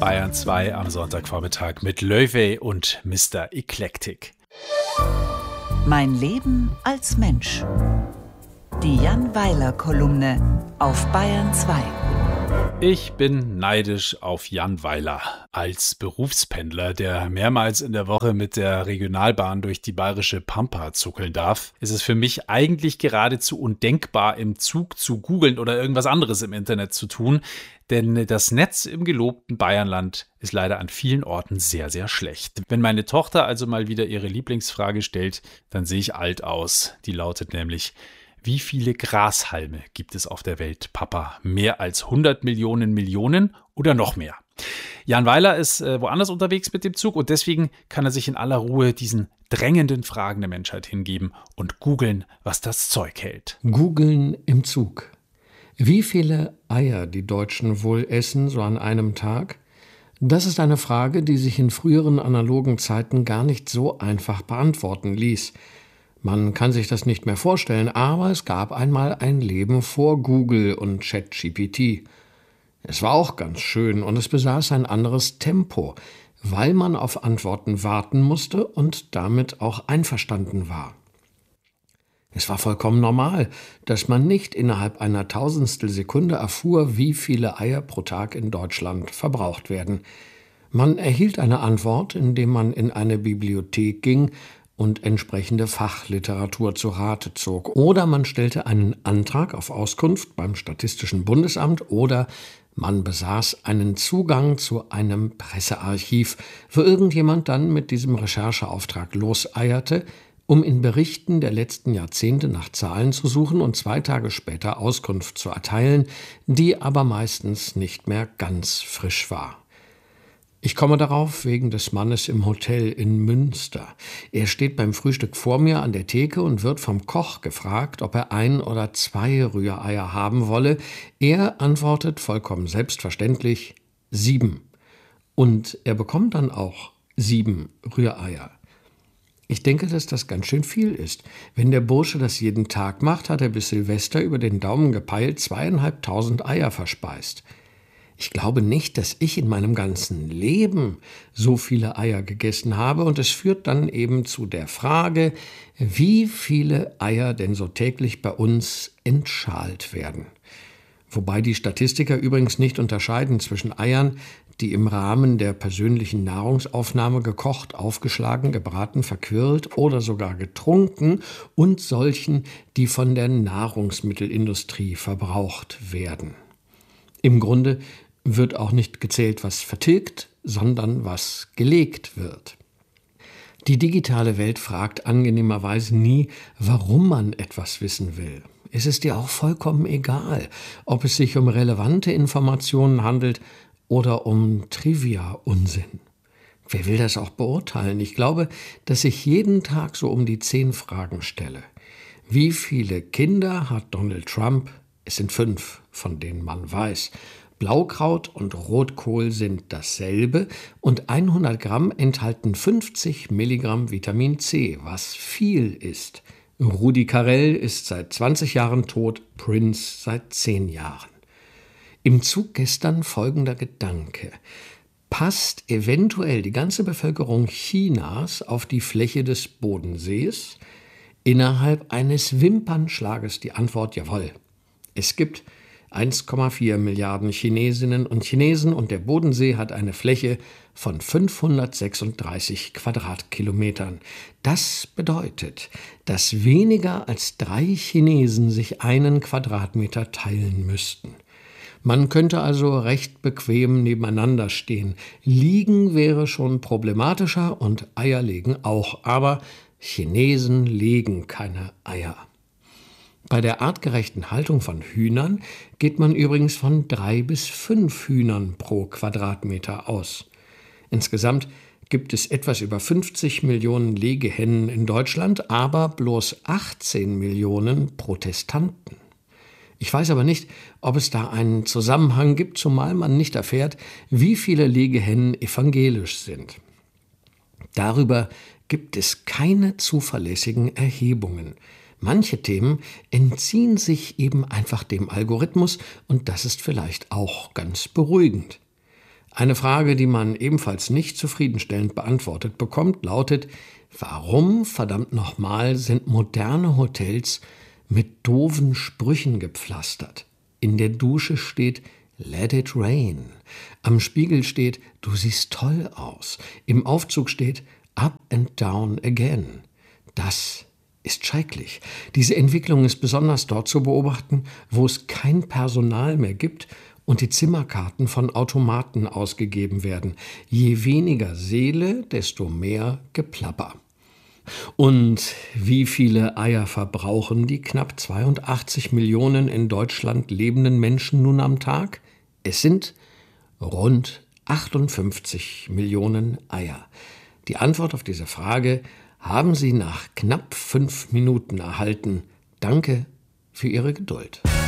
Bayern 2 am Sonntagvormittag mit Loewe und Mr. Eclectic. Mein Leben als Mensch. Die Jan Weiler-Kolumne auf Bayern 2. Ich bin neidisch auf Jan Weiler. Als Berufspendler, der mehrmals in der Woche mit der Regionalbahn durch die bayerische Pampa zuckeln darf, ist es für mich eigentlich geradezu undenkbar, im Zug zu googeln oder irgendwas anderes im Internet zu tun. Denn das Netz im gelobten Bayernland ist leider an vielen Orten sehr, sehr schlecht. Wenn meine Tochter also mal wieder ihre Lieblingsfrage stellt, dann sehe ich alt aus. Die lautet nämlich: Wie viele Grashalme gibt es auf der Welt, Papa? Mehr als 100 Millionen oder noch mehr? Jan Weiler ist woanders unterwegs mit dem Zug und deswegen kann er sich in aller Ruhe diesen drängenden Fragen der Menschheit hingeben und googeln, was das Zeug hält. Googeln im Zug. Wie viele Eier die Deutschen wohl essen, so an einem Tag? Das ist eine Frage, die sich in früheren analogen Zeiten gar nicht so einfach beantworten ließ. Man kann sich das nicht mehr vorstellen, aber es gab einmal ein Leben vor Google und ChatGPT. Es war auch ganz schön und es besaß ein anderes Tempo, weil man auf Antworten warten musste und damit auch einverstanden war. Es war vollkommen normal, dass man nicht innerhalb einer Tausendstel Sekunde erfuhr, wie viele Eier pro Tag in Deutschland verbraucht werden. Man erhielt eine Antwort, indem man in eine Bibliothek ging und entsprechende Fachliteratur zu Rate zog. Oder man stellte einen Antrag auf Auskunft beim Statistischen Bundesamt oder man besaß einen Zugang zu einem Pressearchiv, wo irgendjemand dann mit diesem Rechercheauftrag loseierte, um in Berichten der letzten Jahrzehnte nach Zahlen zu suchen und 2 Tage später Auskunft zu erteilen, die aber meistens nicht mehr ganz frisch war. Ich komme darauf wegen des Mannes im Hotel in Münster. Er steht beim Frühstück vor mir an der Theke und wird vom Koch gefragt, ob er 1 oder 2 Rühreier haben wolle. Er antwortet vollkommen selbstverständlich 7. Und er bekommt dann auch 7 Rühreier. Ich denke, dass das ganz schön viel ist. Wenn der Bursche das jeden Tag macht, hat er bis Silvester über den Daumen gepeilt 2.500 Eier verspeist. Ich glaube nicht, dass ich in meinem ganzen Leben so viele Eier gegessen habe und es führt dann eben zu der Frage, wie viele Eier denn so täglich bei uns entschalt werden. Wobei die Statistiker übrigens nicht unterscheiden zwischen Eiern, die im Rahmen der persönlichen Nahrungsaufnahme gekocht, aufgeschlagen, gebraten, verquirlt oder sogar getrunken und solchen, die von der Nahrungsmittelindustrie verbraucht werden. Im Grunde wird auch nicht gezählt, was vertilgt, sondern was gelegt wird. Die digitale Welt fragt angenehmerweise nie, warum man etwas wissen will. Es ist dir auch vollkommen egal, ob es sich um relevante Informationen handelt oder um Trivia-Unsinn. Wer will das auch beurteilen? Ich glaube, dass ich jeden Tag so um die 10 Fragen stelle. Wie viele Kinder hat Donald Trump? Es sind 5, von denen man weiß. Blaukraut und Rotkohl sind dasselbe und 100 Gramm enthalten 50 Milligramm Vitamin C, was viel ist. Rudi Carrell ist seit 20 Jahren tot, Prince seit 10 Jahren. Im Zug gestern folgender Gedanke: Passt eventuell die ganze Bevölkerung Chinas auf die Fläche des Bodensees? Innerhalb eines Wimpernschlages die Antwort: Jawohl. Es gibt 1,4 Milliarden Chinesinnen und Chinesen und der Bodensee hat eine Fläche von 536 Quadratkilometern. Das bedeutet, dass weniger als 3 Chinesen sich einen Quadratmeter teilen müssten. Man könnte also recht bequem nebeneinander stehen. Liegen wäre schon problematischer und Eier legen auch, aber Chinesen legen keine Eier. Bei der artgerechten Haltung von Hühnern geht man übrigens von 3 bis 5 Hühnern pro Quadratmeter aus. Insgesamt gibt es etwas über 50 Millionen Legehennen in Deutschland, aber bloß 18 Millionen Protestanten. Ich weiß aber nicht, ob es da einen Zusammenhang gibt, zumal man nicht erfährt, wie viele Legehennen evangelisch sind. Darüber gibt es keine zuverlässigen Erhebungen. Manche Themen entziehen sich eben einfach dem Algorithmus und das ist vielleicht auch ganz beruhigend. Eine Frage, die man ebenfalls nicht zufriedenstellend beantwortet bekommt, lautet: Warum, verdammt nochmal, sind moderne Hotels mit doofen Sprüchen gepflastert? In der Dusche steht Let it rain. Am Spiegel steht Du siehst toll aus. Im Aufzug steht Up and down again. Das ist schrecklich. Diese Entwicklung ist besonders dort zu beobachten, wo es kein Personal mehr gibt und die Zimmerkarten von Automaten ausgegeben werden. Je weniger Seele, desto mehr Geplapper. Und wie viele Eier verbrauchen die knapp 82 Millionen in Deutschland lebenden Menschen nun am Tag? Es sind rund 58 Millionen Eier. Die Antwort auf diese Frage haben Sie nach knapp 5 Minuten erhalten. Danke für Ihre Geduld.